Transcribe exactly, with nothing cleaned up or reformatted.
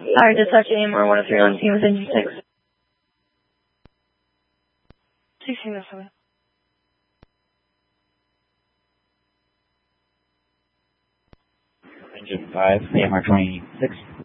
Alright, dispatch A M R one oh three on team with engine six. sixteen oh seven. Engine five, A M R twenty-six.